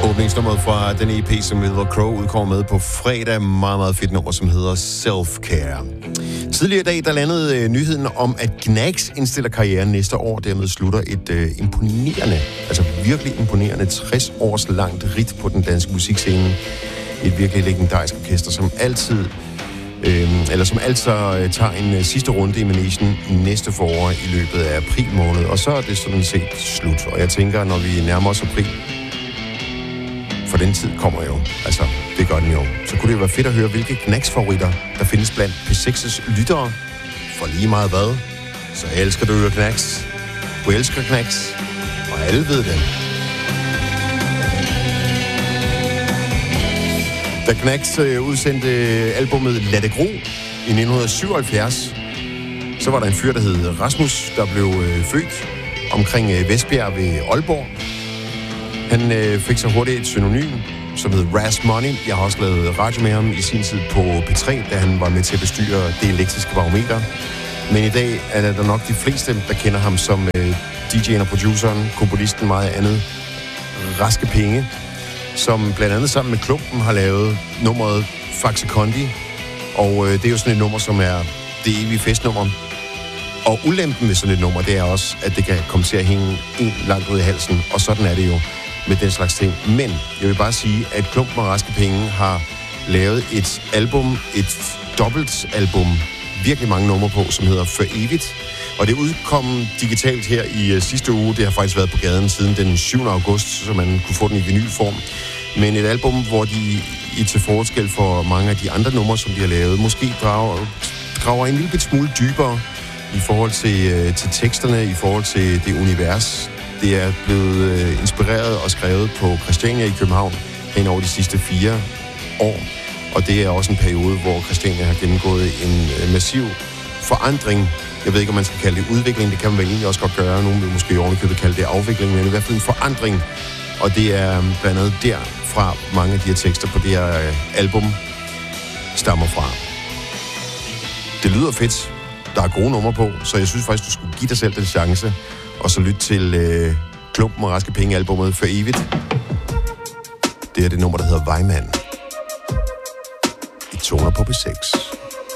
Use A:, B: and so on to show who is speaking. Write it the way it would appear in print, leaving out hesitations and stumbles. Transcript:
A: Åbningsnummeret fra den EP, som hedder Crow, udkommer med på fredag. Meget, meget fedt nummer, som hedder Self-Care. Tidligere i dag, der landede nyheden om, at Gnags indstiller karrieren næste år. Dermed slutter et imponerende, altså virkelig imponerende 60 års langt ridt på den danske musikscene. Et virkelig legendarisk orkester, som altid tager en sidste runde i Manegen næste forår i løbet af april måned. Og så er det sådan set slut. Og jeg tænker, når vi nærmer os april, for den tid kommer jo. Altså, det gør den jo. Så kunne det jo være fedt at høre, hvilke Gnags-favoritter, der findes blandt P6's lyttere. For lige meget hvad, så elsker du jo Gnags. Du elsker Gnags, og alle ved det. Da Gnags udsendte albumet Lad det gro i 1977, så var der en fyr, der hed Rasmus, der blev født omkring Vestbjerg ved Aalborg. Han fik så hurtigt et synonym, som hed Ras Money. Jeg har også lavet radio med ham i sin tid på P3, da han var med til at bestyre det elektriske barometer. Men i dag er der nok de fleste, der kender ham som DJ'en og produceren, komponisten, meget andet. Raske Penge, som blandt andet sammen med Klumpen har lavet nummeret Faxe Kondi. Og det er jo sådan et nummer, som er det evige festnummer. Og ulempen med sådan et nummer, det er også, at det kan komme til at hænge en langt ud i halsen. Og sådan er det jo med den slags ting. Men jeg vil bare sige, at Klumpen og Raske Penge har lavet et album, et dobbeltalbum, virkelig mange numre på, som hedder For Evigt. Og det udkom digitalt her i sidste uge. Det har faktisk været på gaden siden den 7. august, så man kunne få den i vinylform. Men et album, hvor de til forskel for mange af de andre numre, som de har lavet, måske drager en lille smule dybere i forhold til teksterne, i forhold til det univers. Det er blevet inspireret og skrevet på Christiania i København hen over de sidste 4 år. Og det er også en periode, hvor Christiania har gennemgået en massiv forandring. Jeg ved ikke, om man skal kalde det udvikling. Det kan man vel egentlig også godt gøre. Nogle vil måske i ovenikøbet kalde det afvikling, men i hvert fald en forandring. Og det er blandt andet derfra mange af de her tekster på det her album stammer fra. Det lyder fedt. Der er gode numre på, så jeg synes faktisk, du skulle give dig selv den chance, og så lytte til Klumpen og Raske Penge-albummet For Evigt. Det er det nummer, der hedder Vejmand. I toner på P6.